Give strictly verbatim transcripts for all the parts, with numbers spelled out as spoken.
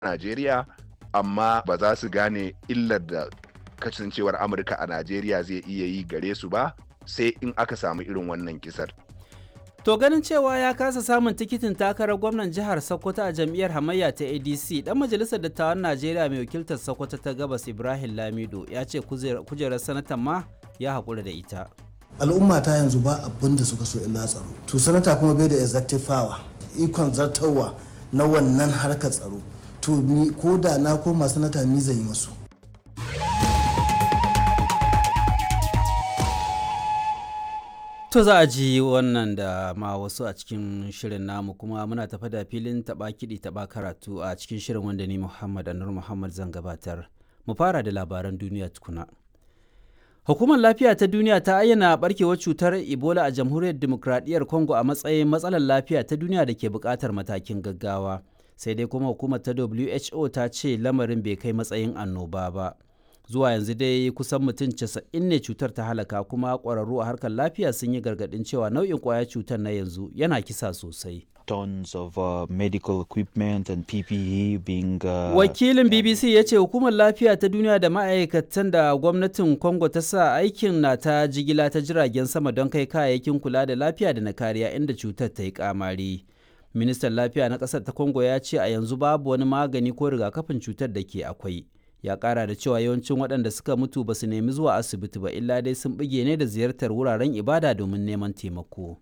Najeriya, amma ba za su gane illar da kasancewar Amurka a Najeriya zai iya yi gare su ba sai in aka samu irin wannan kisar. To ganin cewa ya kasa samun tikitin takarar gwamnan jihar Sokoto a jam'iyyar hamayya ta A D C, dan majalisar dattawan Najeriya mai wakiltar Sokoto ta Gabas Ibrahim Lamido ya ce kujerar sanatan ma ya haƙura da ita. Al'umma ta yanzu ba abin da suka so illa tsaro. To sanata kuma bai da executive power, ikon zartarwa na wannan harkar tsaro. To ni ko da na koma sanata ni zai yi masu. To za a ji wannan da ma wasu a cikin shirin namu, kuma muna tafa da filin taba kiɗi taba karatu a cikin shirin wanda ni Muhammad Anur Muhammad zan gabatar. Mu fara da labaran duniya tukuna. Hukumar Lafiya ta Duniya ta ayyana barkewar cutar Ebola a Jamhuriyar Dimokuraɗiyyar Congo a matsayin matsalar lafiya ta duniya da ke buƙatar matakin gaggawa. Sai dai kuma hukumar ta W H O ta ce lamarin bai kai matsayin annoba ba. Zuwa yanzu dai kusan mutum casa'in ne cutar ta halaka, kuma ƙwararru a harkar lafiya sun yi gargaɗin cewa nau'in ƙwayar cutar na yanzu yana kisa sosai. Tons of uh, medical equipment and P P E being uh, Wakilin B B C ya ce hukumar lafiya ta duniya da ma'aikatan da gwamnatin Congo ta sa aikin na ta jigila ta jiragen sama don kai kayayyakin kula da lafiya da na kariya inda cutar ta yi kamari. Ministan lafiya na ƙasar ta Congo ya ce a yanzu babu wani magani ko rigakafin cutar da ke akwai. Ya ƙara da cewa yawancin waɗanda suka mutu ba su nemi zuwa asibiti ba, illa dai sun bige ne da ziyartar wuraren ibada domin neman taimako.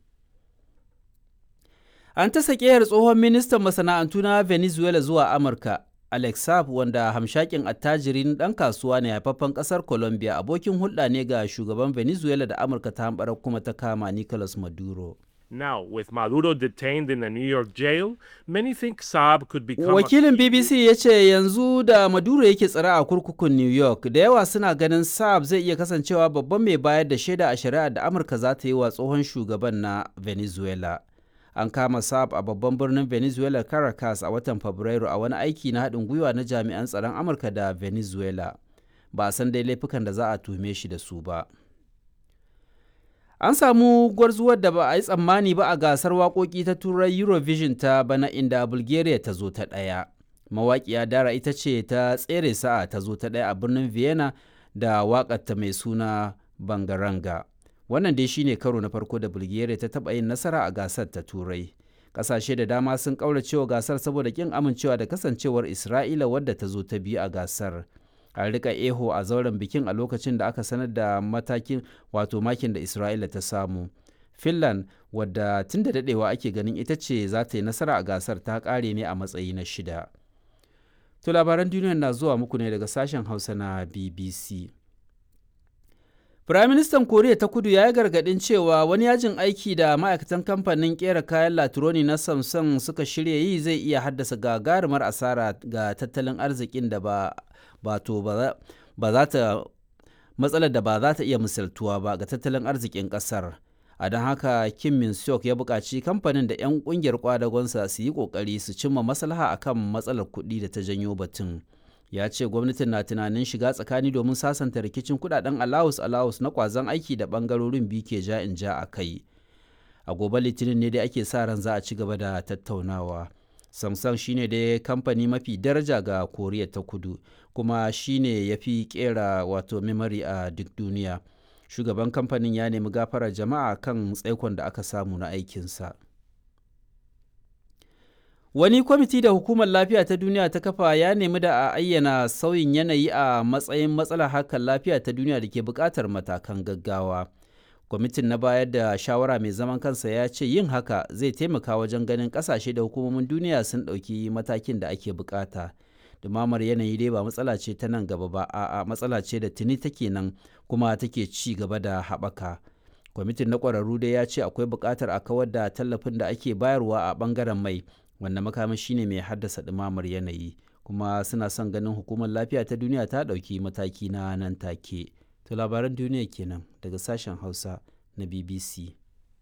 An ta sakeyar tsohon ministan masana'antu na Venezuela zuwa Amurka, Alex Saab, wanda hamshakin attajirin ɗan kasuwa ne haifaffen ƙasar Colombia, abokin hulɗa ne ga shugaban Venezuela da Amurka ta hamɓarar kuma ta kama Nicolas Maduro. Now, with Maduro detained in a New York jail, many think Saab could become Wakilin B B C ya ce yanzu da Maduro yake tsare a kurkukun New York, da yawa suna ganin Saab zai iya kasancewa babban mai bayar da shaida a shari'ar da Amurka za ta yi wa tsohon shugaban na Venezuela. An kama Saab a babban birnin Venezuela, Caracas, a watan Fabrairu a wani aiki na haɗin gwiwa na jami'an tsaron Amurka da Venezuela. Ba a san dai laifukan da za a tuhume shi da su ba. An samu gwarzuwar da ba a yi tsammani ba a gasar waƙoƙi ta Turai Eurovision ta bana, inda Bulgaria ta zo ta ɗaya. Mawaƙiya Dara ita ce ta tsere sa'a ta zo ta ɗaya a birnin Vienna da waƙarta mai suna Bangaranga. Wannan dai shine karo na farko da Bulgaria ta taɓa yin nasara a gasar ta Turai. Ƙasashe da dama sun ƙauracewa gasar saboda ƙin amincewa da kasancewar Isra'ila wadda ta zo ta biyu a gasar. An rika eho a zauren bikin a lokacin da aka sanar da matakin wato makin da Isra'ila ta samu. Finland, wadda tun da daɗewa ake ganin ita ce za ta yi nasara a gasar, ta ƙare ne a matsayi na shida. To labaran duniya na zuwa muku ne daga sashen Hausa na B B C. Firaministan Koriya ta Kudu ya yi gargaɗin cewa wani yajin aiki da ma'aikatan kamfanin ƙera kayan latironi na Samsung suka shirya yi zai iya haddasa gagarumar asara ga tattalin arzikin da ba bato ba za ta matsalar da ba za ta iya misaltuwa ba ga tattalin arzikin ƙasar. A don haka Kim Min Seok ya buƙaci kamfanin da 'yan ƙungiyar kwadagonsa su yi ƙoƙari su cimma maslaha akan matsalar kuɗi da ta janyo batun. Ya ce gwamnatin na tunanin shiga tsakani domin sasanta rikicin kudaden alawus alawus na kwazon aiki da bangarorin biyu ke ja in ja a kai. A gobe Litinin ne dai ake sa ran za a ci gaba da tattaunawa. Samsung shine dai kamfani mafi daraja ga Koriya ta Kudu, kuma shine ya fi kera wato memory a duk duniya. Shugaban kamfanin ya nemi gafarar jama'a kan tsaikon da aka samu na aikinsa. Wani kwamiti da Hukumar Lafiya ta Duniya ta kafa ya nemi da a ayyana sauyin yanayi a matsayin matsalar harkar lafiya ta duniya da ke buƙatar matakan gaggawa. Kwamitin na bayar da shawara mai zaman kansa ya ce yin haka zai taimaka wajen ganin ƙasashe da hukumomin duniya sun ɗauki matakin da ake buƙata. Dumamar yanayi dai ba matsala ce ta nan gaba ba, a'a matsala ce da tuni take nan kuma take ci gaba da haɓaka. Kwamitin na ƙwararru dai ya ce akwai buƙatar a kawar da tallafin da ake bayarwa a ɓangaren mai, wanda makamashi ne mai haddasa ɗumamar yanayi, kuma suna son ganin Hukumar Lafiya ta Duniya ta ɗauki mataki na nan take. To labaran duniya kenan daga sashen Hausa na B B C.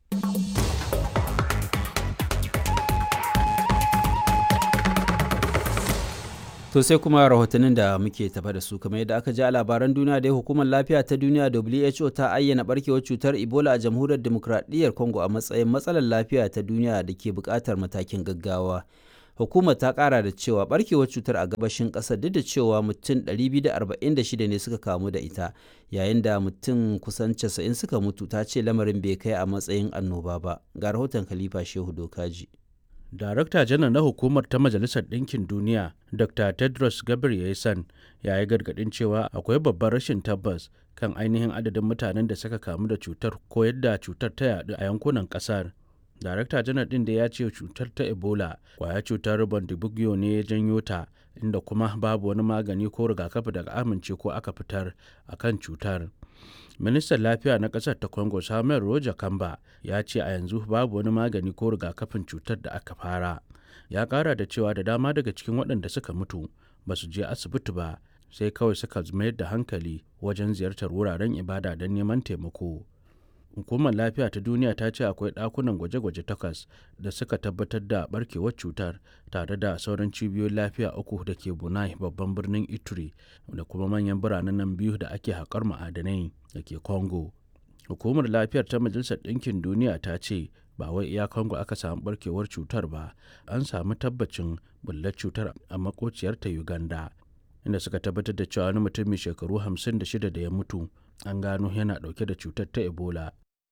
To sai kuma rahotannin da muke tafa da su, kamar yadda aka ji a labaran duniya dai Hukumar Lafiya ta Duniya W H O ta ayyana barkewar cutar Ebola a Jamhuriyar Dimokuraɗiyyar Congo a matsayin matsalar lafiya ta duniya da ke buƙatar matakin gaggawa. Hukumar ta kara da cewa barkewar cutar a gabashin kasar duk da cewa mutum ɗari biyu da arba'in da shida ne suka kamu da ita, yayin da mutum kusan casa'in suka mutu, ta ce lamarin bai kai a matsayin annoba ba. Ga rahoton Khalifa Shehu Dokaji. Darakta janar na hukumar ta Majalisar Ɗinkin Duniya, Doctor Tedros Ghebreyesus, ya yi gargaɗin cewa akwai babban rashin tabbas kan ainihin adadin mutanen da suka kamu da cutar ko yadda cutar ta yaɗu a yankunan ƙasar. Darakta janar ɗin da ya ce cutar ta Ebola kwaya cutar Bundibugyo ne ya janyo ta, inda kuma babu wani magani ko rigakafi daga amince ko aka fitar a kan cutar. Ministan Lafiya na ƙasar ta Congo Samuel Roger Kamba ya ce a yanzu babu wani magani ko rigakafin cutar da aka fara. Ya ƙara da cewa da dama daga cikin waɗanda suka mutu ba su je asibiti ba, sai kawai suka mayar da hankali wajen ziyartar wuraren ibada don neman taimako. Hukumar Lafiya ta Duniya ta ce akwai ɗakunan gwaje-gwaje takwas da suka tabbatar da barkewar cutar, tare da sauran cibiyoyin lafiya uku da ke Bunai, babban birnin Ituri, da kuma manyan biranen nan biyu da ake haƙar ma'adanai da ke Congo. Hukumar Lafiyar ta Majalisar Ɗinkin Duniya ta ce ba wai iya Congo aka samu barkewar cutar ba, an samu tabbacin bullar cutar a makociyar ta Uganda, inda suka tabbatar da cewa wani mutum mai shekaru hamsin da shida da ya mutu an gano yana ɗauke da cutar ta Ebola.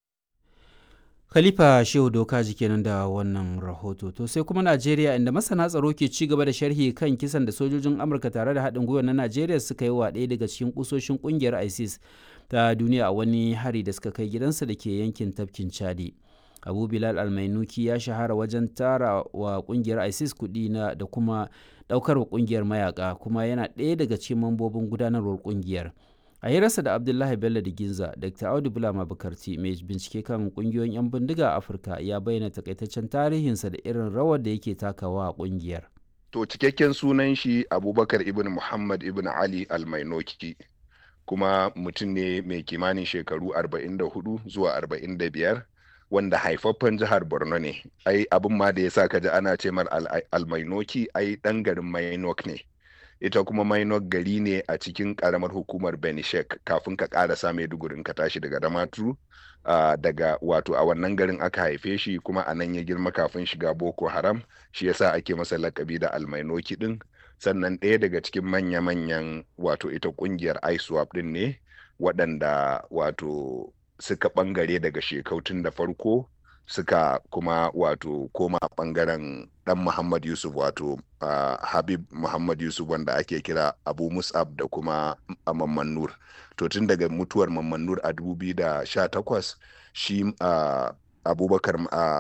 Khalifa Shehu Dokaji kenan da wannan rahoto. To sai kuma Najeriya, inda masana tsaro ke ci gaba da sharhi kan kisan da sojojin Amurka tare da haɗin gwiwa na Najeriya suka yi wa ɗaya daga cikin kusoshin ƙungiyar ISIS ta duniya a wani hari da suka kai gidansa da ke yankin tafkin Chadi. Abu Bilal Almainuki ya shahara wajen tara wa ƙungiyar ISIS kuɗi na da kuma ɗaukar wa ƙungiyar mayaka, kuma yana ɗaya daga cikin mambobin gudanarwar ƙungiyar. A hirarsa da Abdullahi Bello da Ginza, Dakta Audu Bulama Bukarti, mai bincike kan kungiyoyin 'yan bindiga a Afirka, ya bayyana takaitaccen tarihinsa da irin rawar da yake takawa a kungiyar. To cikakken sunan shi Abubakar ibn Muhammad ibn Ali Almainoki, kuma mutum ne mai kimanin shekaru arba'in da hudu zuwa arba'in da biyar, wanda haifaffen jihar Borno ne. Ai abin ma da ya sa ka ji ana ce mar Almainoki, ai ɗan garin Mainok ne. Ita kuma Mainok gari ne a cikin karamar hukumar Benishek, kafin ka karasa Maiduguri ka tashi daga Damaturu. Uh, daga wato a wannan garin aka haife shi, kuma a nan ya girma kafin shiga Boko Haram, shi yasa ake masa lakabi da Almainoki din. Sannan ɗaya daga cikin manya-manyan wato ita kungiyar ISWAP din ne, waɗanda wato suka bangare daga shekau tun da farko, suka kuma wato koma bangaren dan Muhammad Yusuf, wato uh, Habib Muhammad Yusuf, wanda ake kira Abu Mus'ab, da kuma Mamman Nur. To tun daga mutuwar Mamman Nur a dubu biyu da sha takwas, shi uh, Abubakar uh,